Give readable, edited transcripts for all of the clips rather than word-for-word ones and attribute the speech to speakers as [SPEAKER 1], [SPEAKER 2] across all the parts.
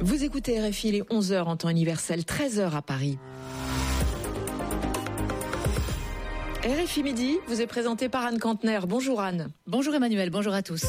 [SPEAKER 1] Vous écoutez RFI, il est 11h en temps universel, 13h à Paris. RFI Midi vous est présenté par Anne Kantner. Bonjour Anne.
[SPEAKER 2] Bonjour Emmanuel, bonjour à tous.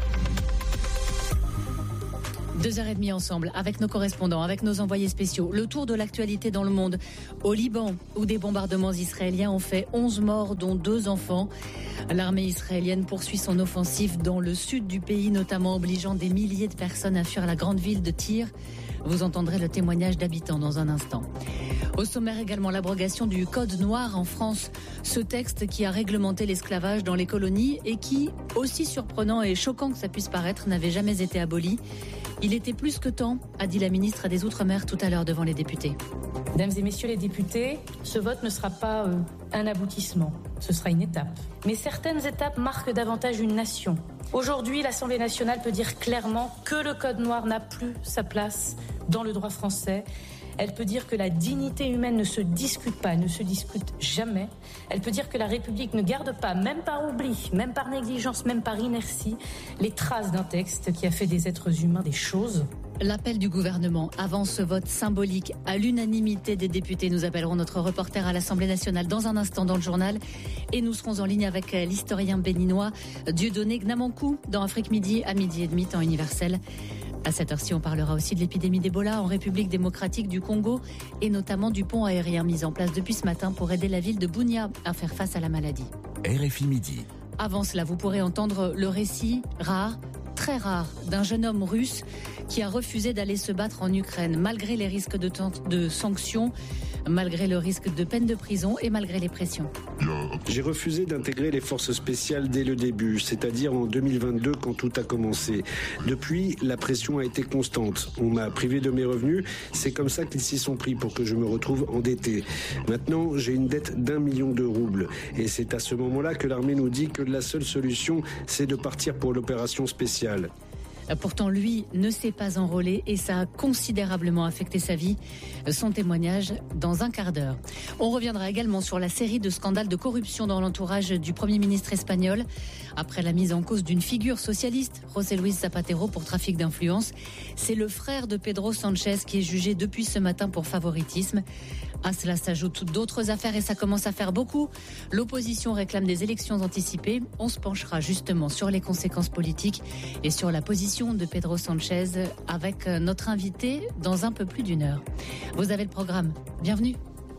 [SPEAKER 2] 2h30 ensemble, avec nos correspondants, avec nos envoyés spéciaux. Le tour de l'actualité dans le monde. Au Liban, où des bombardements israéliens ont fait 11 morts, dont 2 enfants. L'armée israélienne poursuit son offensive dans le sud du pays, notamment obligeant des milliers de personnes à fuir la grande ville de Tyr. Vous entendrez le témoignage d'habitants dans un instant. Au sommaire également, l'abrogation du Code noir en France. Ce texte qui a réglementé l'esclavage dans les colonies et qui, aussi surprenant et choquant que ça puisse paraître, n'avait jamais été aboli. Il était plus que temps, a dit la ministre des Outre-mer tout à l'heure devant les députés.
[SPEAKER 3] Mesdames et messieurs les députés, ce vote ne sera pas un aboutissement, ce sera une étape. Mais certaines étapes marquent davantage une nation. Aujourd'hui, l'Assemblée nationale peut dire clairement que le Code noir n'a plus sa place dans le droit français. Elle peut dire que la dignité humaine ne se discute pas, ne se discute jamais. Elle peut dire que la République ne garde pas, même par oubli, même par négligence, même par inertie, les traces d'un texte qui a fait des êtres humains des choses.
[SPEAKER 2] L'appel du gouvernement avant ce vote symbolique à l'unanimité des députés. Nous appellerons notre reporter à l'Assemblée nationale dans un instant dans le journal. Et nous serons en ligne avec l'historien béninois Dieudonné Gnamancou dans Afrique Midi à 12h30 temps universel. À cette heure-ci, on parlera aussi de l'épidémie d'Ebola en République démocratique du Congo et notamment du pont aérien mis en place depuis ce matin pour aider la ville de Bunia à faire face à la maladie.
[SPEAKER 4] RFI Midi.
[SPEAKER 2] Avant cela, vous pourrez entendre le récit rare, très rare, d'un jeune homme russe qui a refusé d'aller se battre en Ukraine malgré les risques de sanctions, malgré le risque de peine de prison et malgré les pressions.
[SPEAKER 5] J'ai refusé d'intégrer les forces spéciales dès le début, c'est-à-dire en 2022 quand tout a commencé. Depuis, la pression a été constante. On m'a privé de mes revenus, c'est comme ça qu'ils s'y sont pris pour que je me retrouve endetté. Maintenant, j'ai une dette d'1 million de roubles. Et c'est à ce moment-là que l'armée nous dit que la seule solution, c'est de partir pour l'opération spéciale.
[SPEAKER 2] Pourtant, lui ne s'est pas enrôlé et ça a considérablement affecté sa vie. Son témoignage dans un quart d'heure. On reviendra également sur la série de scandales de corruption dans l'entourage du Premier ministre espagnol. Après la mise en cause d'une figure socialiste, José Luis Zapatero, pour trafic d'influence, c'est le frère de Pedro Sánchez qui est jugé depuis ce matin pour favoritisme. À cela s'ajoutent d'autres affaires et ça commence à faire beaucoup. L'opposition réclame des élections anticipées. On se penchera justement sur les conséquences politiques et sur la position de Pedro Sánchez avec notre invité dans un peu plus d'une heure. Vous avez le programme. Bienvenue.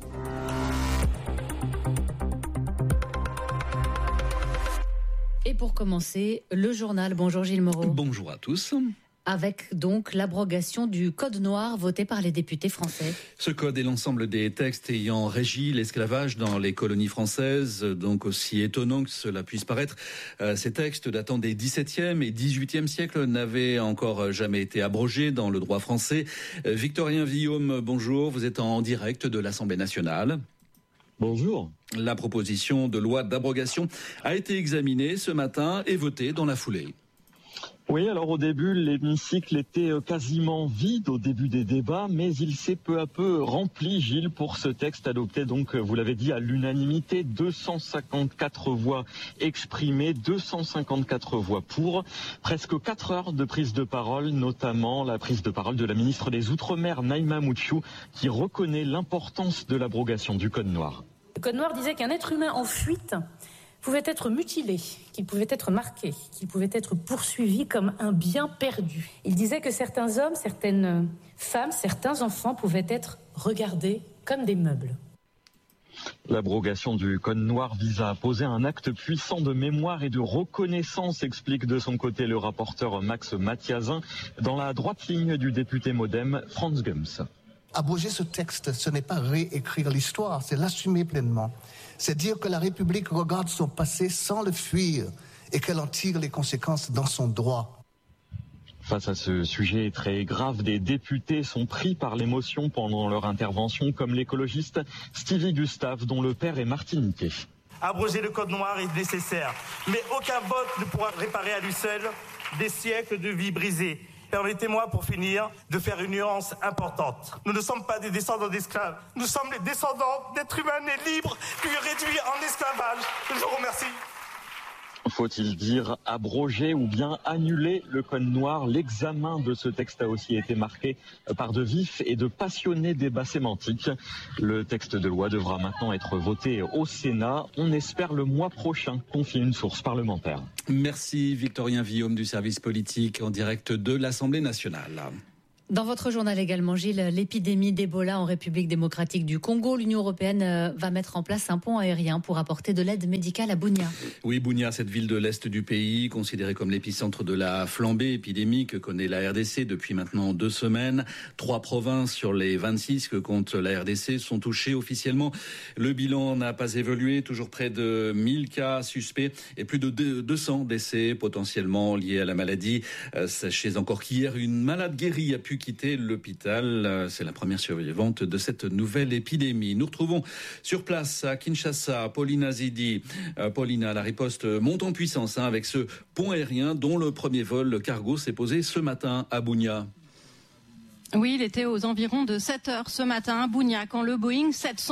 [SPEAKER 2] Et pour commencer, le journal. Bonjour Gilles Moreau.
[SPEAKER 6] Bonjour à tous.
[SPEAKER 2] Avec donc l'abrogation du Code noir voté par les députés français.
[SPEAKER 6] Ce code est l'ensemble des textes ayant régi l'esclavage dans les colonies françaises, donc aussi étonnant que cela puisse paraître. Ces textes datant des XVIIe et XVIIIe siècles n'avaient encore jamais été abrogés dans le droit français. Victorien Villaume, bonjour, vous êtes en direct de l'Assemblée nationale.
[SPEAKER 7] Bonjour.
[SPEAKER 6] La proposition de loi d'abrogation a été examinée ce matin et votée dans la foulée.
[SPEAKER 7] Oui, alors au début, l'hémicycle était quasiment vide au début des débats, mais il s'est peu à peu rempli, Gilles, pour ce texte adopté, donc, vous l'avez dit, à l'unanimité, 254 voix exprimées, 254 voix pour, presque 4 heures de prise de parole, notamment la prise de parole de la ministre des Outre-mer, Naïma Moutchou, qui reconnaît l'importance de l'abrogation du Code noir.
[SPEAKER 3] Le Code noir disait qu'un être humain en fuite pouvait être mutilé, qu'il pouvait être marqué, qu'il pouvait être poursuivi comme un bien perdu. Il disait que certains hommes, certaines femmes, certains enfants pouvaient être regardés comme des meubles.
[SPEAKER 7] L'abrogation du Code noir vise à poser un acte puissant de mémoire et de reconnaissance, explique de son côté le rapporteur Max Mathiazin, dans la droite ligne du député MoDem Franz Gums.
[SPEAKER 8] Abroger ce texte, ce n'est pas réécrire l'histoire, c'est l'assumer pleinement. C'est dire que la République regarde son passé sans le fuir et qu'elle en tire les conséquences dans son droit.
[SPEAKER 7] Face à ce sujet très grave, des députés sont pris par l'émotion pendant leur intervention, comme l'écologiste Stevie Gustave, dont le père est martiniquais.
[SPEAKER 9] Abroger le Code noir est nécessaire, mais aucun vote ne pourra réparer à lui seul des siècles de vie brisées. Permettez-moi, pour finir, de faire une nuance importante. Nous ne sommes pas des descendants d'esclaves. Nous sommes les descendants d'êtres humains nés libres, puis réduits en esclavage. Je vous remercie.
[SPEAKER 7] Faut-il dire abroger ou bien annuler le code noir? L'examen de ce texte a aussi été marqué par de vifs et de passionnés débats sémantiques. Le texte de loi devra maintenant être voté au Sénat. On espère le mois prochain, confie une source parlementaire.
[SPEAKER 6] Merci Victorien Villaume du service politique en direct de l'Assemblée nationale.
[SPEAKER 2] Dans votre journal également, Gilles, l'épidémie d'Ebola en République démocratique du Congo. L'Union européenne va mettre en place un pont aérien pour apporter de l'aide médicale à Bunia. Oui,
[SPEAKER 6] Bunia, cette ville de l'Est du pays, considérée comme l'épicentre de la flambée épidémique que connaît la RDC depuis maintenant 2 semaines. 3 provinces sur les 26 que compte la RDC sont touchées officiellement. Le bilan n'a pas évolué, toujours près de 1000 cas suspects et plus de 200 décès potentiellement liés à la maladie. Sachez encore qu'hier, une malade guérie a pu quitter l'hôpital. C'est la première survivante de cette nouvelle épidémie. Nous retrouvons sur place à Kinshasa Paulina Zidi. Paulina, la riposte monte en puissance avec ce pont aérien dont le premier vol cargo s'est posé ce matin à Bunia.
[SPEAKER 4] Oui, il était aux environs de 7 heures ce matin à Bunia quand le Boeing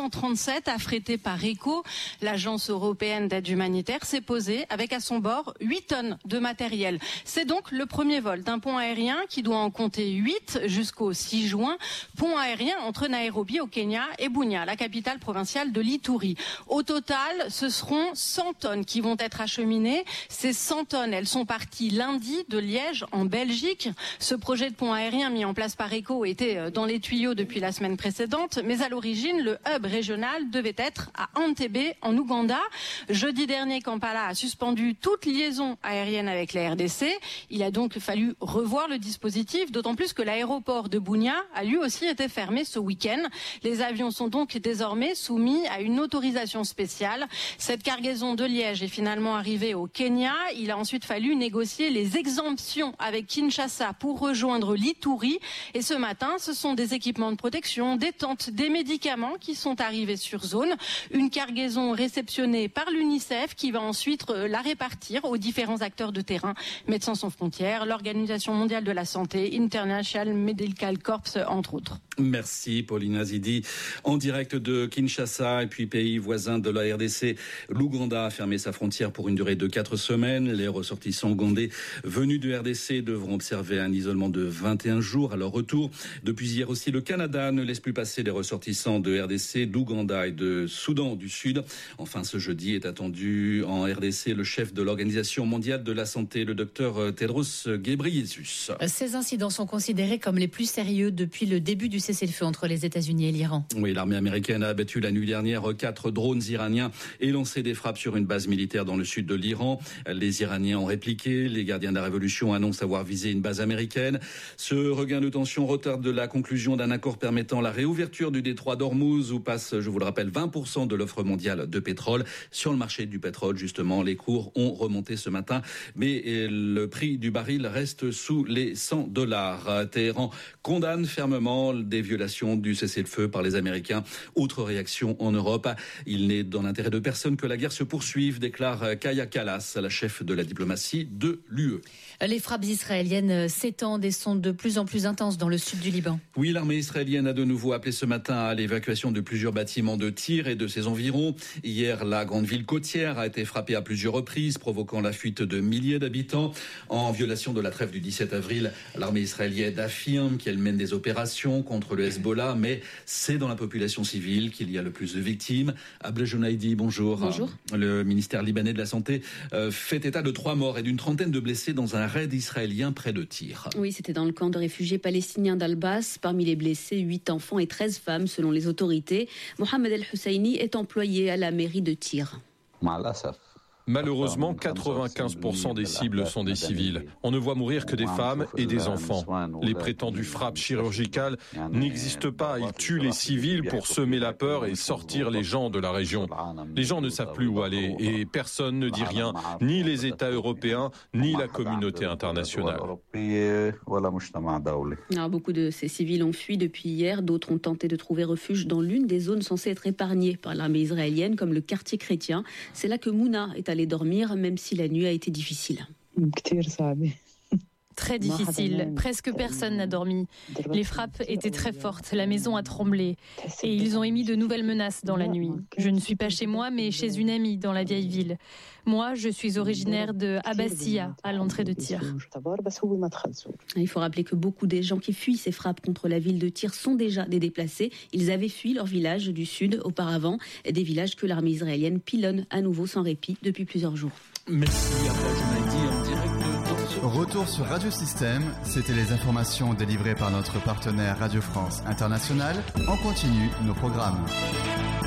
[SPEAKER 4] 737 affrété par ECHO, l'agence européenne d'aide humanitaire, s'est posé avec à son bord 8 tonnes de matériel. C'est donc le premier vol d'un pont aérien qui doit en compter 8 jusqu'au 6 juin. Pont aérien entre Nairobi au Kenya et Bunia, la capitale provinciale de l'Ituri. Au total, ce seront 100 tonnes qui vont être acheminées. Ces 100 tonnes, elles sont parties lundi de Liège en Belgique. Ce projet de pont aérien mis en place par ECHO était dans les tuyaux depuis la semaine précédente, mais à l'origine, le hub régional devait être à Entebbe, en Ouganda. Jeudi dernier, Kampala a suspendu toute liaison aérienne avec la RDC. Il a donc fallu revoir le dispositif, d'autant plus que l'aéroport de Bunia a lui aussi été fermé ce week-end. Les avions sont donc désormais soumis à une autorisation spéciale. Cette cargaison de Liège est finalement arrivée au Kenya. Il a ensuite fallu négocier les exemptions avec Kinshasa pour rejoindre l'Ituri. Et ce matin, ce sont des équipements de protection, des tentes, des médicaments qui sont arrivés sur zone. Une cargaison réceptionnée par l'UNICEF qui va ensuite la répartir aux différents acteurs de terrain. Médecins sans frontières, l'Organisation mondiale de la santé, International Medical Corps, entre autres.
[SPEAKER 6] Merci Paulina Zidi. En direct de Kinshasa et puis pays voisin de la RDC, l'Ouganda a fermé sa frontière pour une durée de 4 semaines. Les ressortissants ougandais venus de RDC devront observer un isolement de 21 jours à leur retour. Depuis hier aussi, le Canada ne laisse plus passer les ressortissants de RDC, d'Ouganda et de Soudan du Sud. Enfin, ce jeudi est attendu en RDC le chef de l'Organisation mondiale de la santé, le docteur Tedros Ghebreyesus.
[SPEAKER 2] Ces incidents sont considérés comme les plus sérieux depuis le début du cessez-le-feu entre les États-Unis et l'Iran.
[SPEAKER 6] Oui, l'armée américaine a abattu la nuit dernière 4 drones iraniens et lancé des frappes sur une base militaire dans le sud de l'Iran. Les Iraniens ont répliqué. Les gardiens de la révolution annoncent avoir visé une base américaine. Ce regain de tension retarde la conclusion d'un accord permettant la réouverture du détroit d'Ormuz où passe, je vous le rappelle, 20% de l'offre mondiale de pétrole. Sur le marché du pétrole, justement, les cours ont remonté ce matin, mais le prix du baril reste sous les $100. Téhéran condamne fermement des violations du cessez-le-feu par les Américains. Autre réaction en Europe. Il n'est dans l'intérêt de personne que la guerre se poursuive, déclare Kaja Kallas, la chef de la diplomatie de l'UE.
[SPEAKER 2] Les frappes israéliennes s'étendent et sont de plus en plus intenses dans le sud du Liban.
[SPEAKER 6] Oui, l'armée israélienne a de nouveau appelé ce matin à l'évacuation de plusieurs bâtiments de Tyr et de ses environs. Hier, la grande ville côtière a été frappée à plusieurs reprises, provoquant la fuite de milliers d'habitants. En violation de la trêve du 17 avril, l'armée israélienne affirme qu'elle mène des opérations contre le Hezbollah, mais c'est dans la population civile qu'il y a le plus de victimes. Abdel Jounaidi, bonjour.
[SPEAKER 10] Bonjour.
[SPEAKER 6] Le ministère libanais de la Santé fait état de 3 morts et d'une trentaine de blessés dans un raid israélien près de Tyr.
[SPEAKER 10] Oui, c'était dans le camp de réfugiés palestiniens d'Al-Bas. Parmi les blessés, 8 enfants et 13 femmes selon les autorités. Mohamed El-Husseini est employé à la mairie de Tyr.
[SPEAKER 11] Malheureusement, 95% des cibles sont des civils. On ne voit mourir que des femmes et des enfants. Les prétendues frappes chirurgicales n'existent pas. Ils tuent les civils pour semer la peur et sortir les gens de la région. Les gens ne savent plus où aller et personne ne dit rien, ni les États européens, ni la communauté internationale.
[SPEAKER 10] Alors, beaucoup de ces civils ont fui depuis hier. D'autres ont tenté de trouver refuge dans l'une des zones censées être épargnées par l'armée israélienne, comme le quartier chrétien. C'est là que Mouna est allé dormir, même si la nuit a été difficile.
[SPEAKER 3] Très difficile. Presque personne n'a dormi. Les frappes étaient très fortes. La maison a tremblé. Et ils ont émis de nouvelles menaces dans la nuit. Je ne suis pas chez moi, mais chez une amie dans la vieille ville. Moi, je suis originaire de Abbassia, à l'entrée de Tyr.
[SPEAKER 10] Il faut rappeler que beaucoup des gens qui fuient ces frappes contre la ville de Tyr sont déjà des déplacés. Ils avaient fui leur village du sud auparavant, des villages que l'armée israélienne pilonne à nouveau sans répit depuis plusieurs jours.
[SPEAKER 6] Merci à Junaidi en direct.
[SPEAKER 12] Retour sur Radio Système, c'était les informations délivrées par notre partenaire Radio France Internationale. On continue nos programmes.